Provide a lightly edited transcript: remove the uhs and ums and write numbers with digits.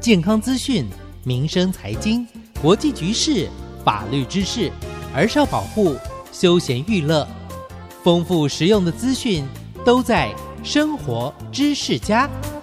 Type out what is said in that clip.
健康资讯、民生财经、国际局势、法律知识、儿少保护、休闲娱乐，丰富实用的资讯都在生活知识家。